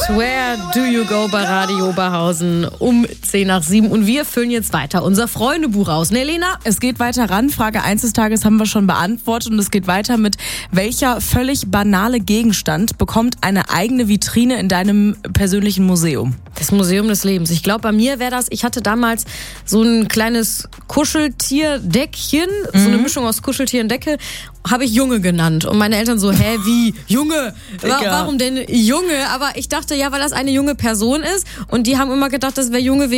Where Do You Go bei Radio Oberhausen um 10:10. Und wir füllen jetzt weiter unser Freundebuch aus. Ne, Lena? Es geht weiter ran. Frage 1 des Tages haben wir schon beantwortet. Und es geht weiter mit: Welcher völlig banale Gegenstand bekommt eine eigene Vitrine in deinem persönlichen Museum? Das Museum des Lebens. Ich glaube, bei mir wäre das, ich hatte damals so ein kleines Kuscheltierdeckchen, so eine Mischung aus Kuscheltier und Decke, habe ich Junge genannt. Und meine Eltern so, hä, wie? Junge? Warum denn Junge? Aber ich dachte, ja, weil das eine junge Person ist. Und die haben immer gedacht, das wäre Junge wegen